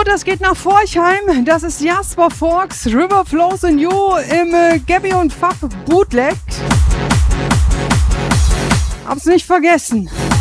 das geht nach Forchheim. Das ist Jasper Forks, River Flows in You im Gabby und Fab Bootleg. Hab's nicht vergessen.